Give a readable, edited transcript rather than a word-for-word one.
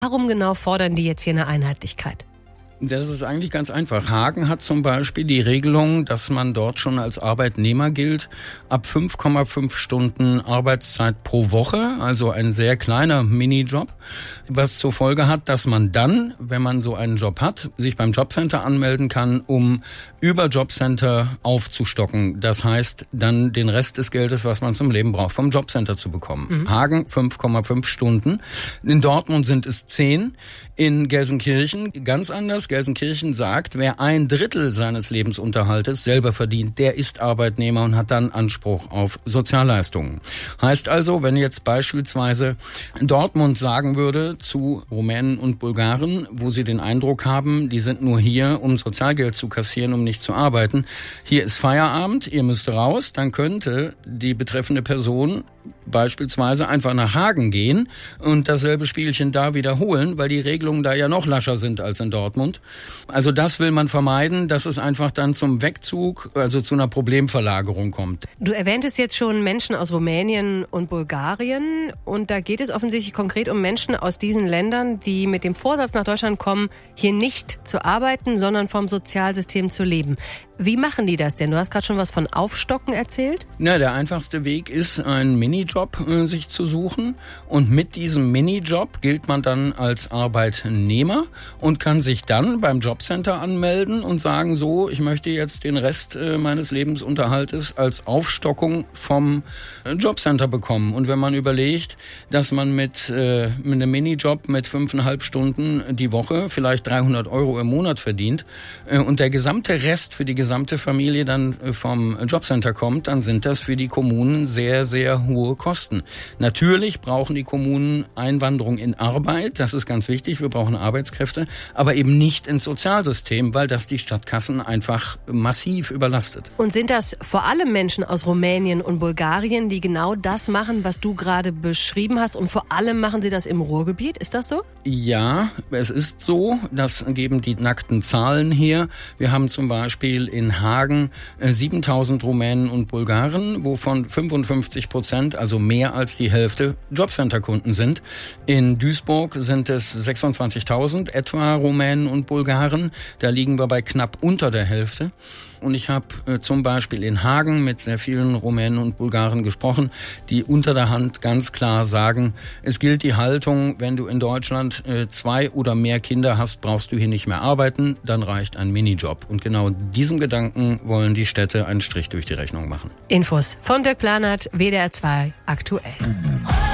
Warum genau fordern die jetzt hier eine Einheitlichkeit? Das ist eigentlich ganz einfach. Hagen hat zum Beispiel die Regelung, dass man dort schon als Arbeitnehmer gilt, ab 5,5 Stunden Arbeitszeit pro Woche, also ein sehr kleiner Minijob, was zur Folge hat, dass man dann, wenn man so einen Job hat, sich beim Jobcenter anmelden kann, um über Jobcenter aufzustocken. Das heißt, dann den Rest des Geldes, was man zum Leben braucht, vom Jobcenter zu bekommen. Hagen 5,5 Stunden. In Dortmund sind es 10. In Gelsenkirchen ganz anders. Gelsenkirchen sagt, wer 1/3 seines Lebensunterhaltes selber verdient, der ist Arbeitnehmer und hat dann Anspruch auf Sozialleistungen. Heißt also, wenn jetzt beispielsweise Dortmund sagen würde zu Rumänen und Bulgaren, wo sie den Eindruck haben, die sind nur hier, um Sozialgeld zu kassieren, um nicht zu arbeiten, hier ist Feierabend, ihr müsst raus, dann könnte die betreffende Person beispielsweise einfach nach Hagen gehen und dasselbe Spielchen da wiederholen, weil die Regelungen da ja noch lascher sind als in Dortmund. Also das will man vermeiden, dass es einfach dann zum Wegzug, also zu einer Problemverlagerung kommt. Du erwähntest jetzt schon Menschen aus Rumänien und Bulgarien und da geht es offensichtlich konkret um Menschen aus diesen Ländern, die mit dem Vorsatz nach Deutschland kommen, hier nicht zu arbeiten, sondern vom Sozialsystem zu leben. Wie machen die das denn? Du hast gerade schon was von Aufstocken erzählt. Na, der einfachste Weg ist, einen Minijob sich zu suchen. Und mit diesem Minijob gilt man dann als Arbeitnehmer und kann sich dann beim Jobcenter anmelden und sagen, so, ich möchte jetzt den Rest meines Lebensunterhaltes als Aufstockung vom Jobcenter bekommen. Und wenn man überlegt, dass man mit einem Minijob mit 5,5 Stunden die Woche vielleicht 300 € im Monat verdient und der gesamte Rest für die gesamte Familie dann vom Jobcenter kommt, dann sind das für die Kommunen sehr, sehr hohe Kosten. Natürlich brauchen die Kommunen Einwanderung in Arbeit, das ist ganz wichtig, wir brauchen Arbeitskräfte, aber eben nicht ins Sozialsystem, weil das die Stadtkassen einfach massiv überlastet. Und sind das vor allem Menschen aus Rumänien und Bulgarien, die genau das machen, was du gerade beschrieben hast und vor allem machen sie das im Ruhrgebiet? Ist das so? Ja, es ist so, das geben die nackten Zahlen her. Wir haben zum Beispiel in Hagen 7.000 Rumänen und Bulgaren, wovon 55%, also mehr als die Hälfte, Jobcenter-Kunden sind. In Duisburg sind es 26.000 etwa Rumänen und Bulgaren. Da liegen wir bei knapp unter der Hälfte. Und ich habe zum Beispiel in Hagen mit sehr vielen Rumänen und Bulgaren gesprochen, die unter der Hand ganz klar sagen, es gilt die Haltung, wenn du in Deutschland 2 oder mehr Kinder hast, brauchst du hier nicht mehr arbeiten, dann reicht ein Minijob. Und genau diesem Gedanken wollen die Städte einen Strich durch die Rechnung machen. Infos von Dirk Planert, WDR 2 aktuell.